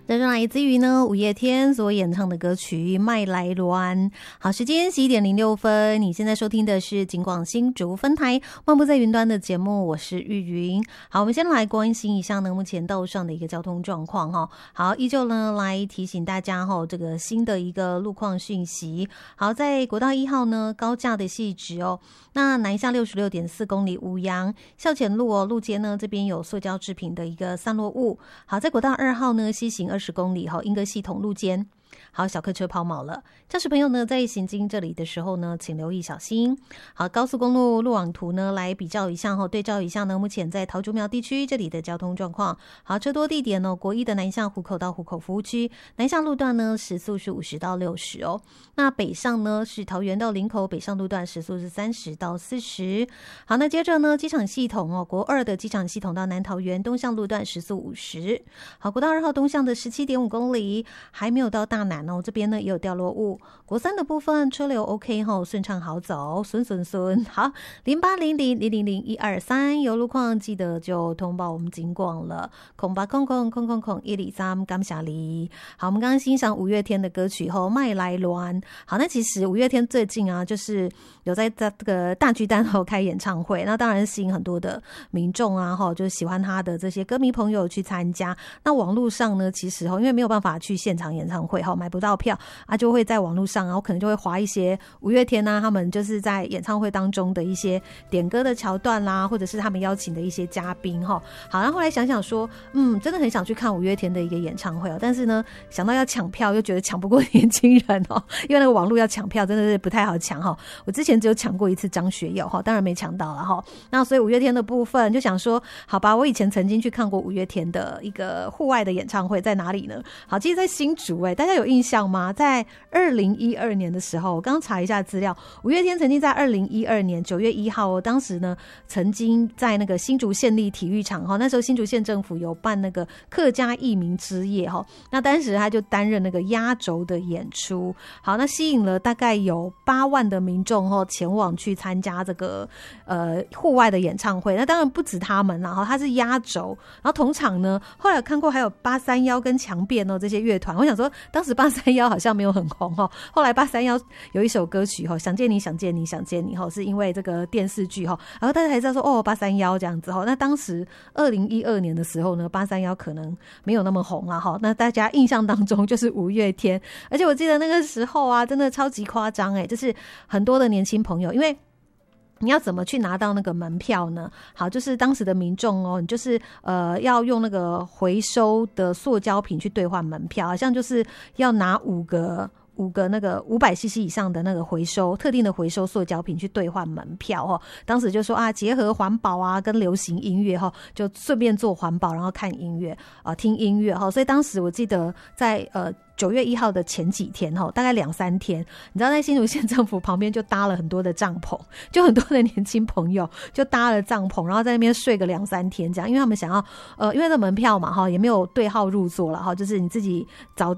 这是来自于呢五月天所演唱的歌曲《麦来鸾》。好，时间11:06，你现在收听的是警广新竹分台漫步在云端的节目，我是玉云。好，我们先来关心一下呢目前道路上的一个交通状况哈。好，依旧呢来提醒大家哈，这个新的一个路况讯息。好，在国道1号呢高架的细直哦，那南下66.4公里五杨校前路哦，路肩呢这边有塑胶制品的一个散落物。好，在国道2号呢西行20公里后，莺歌系统路肩。好，小客车抛锚了，驾驶朋友呢在行经这里的时候呢请留意小心。好，高速公路路网图呢来比较一下对照一下呢目前在桃竹苗地区这里的交通状况。好，车多地点呢国一的南向湖口到湖口服务区，南向路段呢时速是50到60哦。那北上呢是桃园到林口，北上路段时速是30到40。好，那接着呢机场系统哦，国2的机场系统到南桃园东向路段时速50。好，国道2号东向的17.5公里还没有到大南哦，这边呢也有掉落物。国3的部分车流 OK 后顺畅好走，顺。好，0800000123有路况记得就通报我们警广了，0800000123感谢你。好，我们刚刚欣赏五月天的歌曲后，麦来鸾。好，那其实五月天最近啊，就是有在这个大巨蛋后开演唱会，那当然吸引很多的民众啊，就是喜欢他的这些歌迷朋友去参加。那网络上呢，其实因为没有办法去现场演唱会买不到票啊，就会在网络上，然后可能就会滑一些五月天啊，他们就是在演唱会当中的一些点歌的桥段啦，或者是他们邀请的一些嘉宾好，然后后来想想说，真的很想去看五月天的一个演唱会但是呢，想到要抢票，又觉得抢不过年轻人因为那个网络要抢票真的是不太好抢我之前只有抢过一次张学友当然没抢到了那所以五月天的部分就想说，好吧，我以前曾经去看过五月天的一个户外的演唱会，在哪里呢？好，其实在新竹大家有印象吗？在2012年的时候，我刚查一下资料，五月天曾经在2012年9月1号当时呢曾经在那个新竹县立体育场那时候新竹县政府有办那个客家义民之夜那当时他就担任那个压轴的演出。好，那吸引了大概有8万的民众前往去参加这个户外的演唱会。那当然不止他们啦他是压轴，然后同场呢后来有看过还有831跟强辩这些乐团。我想说当时831好像没有很红后来831有一首歌曲想见你想见你想见你是因为这个电视剧然后大家才知道说831这样子那当时2012年的时候呢831可能没有那么红啦那大家印象当中就是五月天。而且我记得那个时候啊真的超级夸张就是很多的年轻朋友，因为你要怎么去拿到那个门票呢？好，就是当时的民众你就是要用那个回收的塑胶瓶去兑换门票，好像就是要拿5个那个500cc 以上的那个特定的回收塑胶瓶去兑换门票当时就说结合环保啊跟流行音乐就顺便做环保，然后看音乐听音乐所以当时我记得在9月1号的前几天大概2-3天，你知道在新竹县政府旁边就搭了很多的帐篷，就很多的年轻朋友就搭了帐篷，然后在那边睡个2-3天这样，因为他们想要因为那门票嘛也没有对号入座了就是你自己找